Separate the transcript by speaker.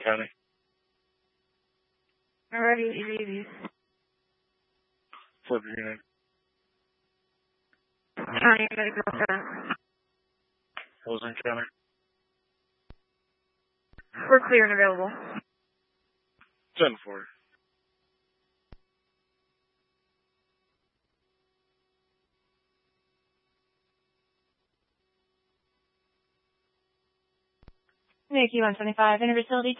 Speaker 1: County.
Speaker 2: Alrighty, easy.
Speaker 1: Flip unit.
Speaker 2: County Medical Center.
Speaker 1: Wilson County.
Speaker 2: We're clear and available.
Speaker 1: 10-4.
Speaker 2: Nikki 175, interfacility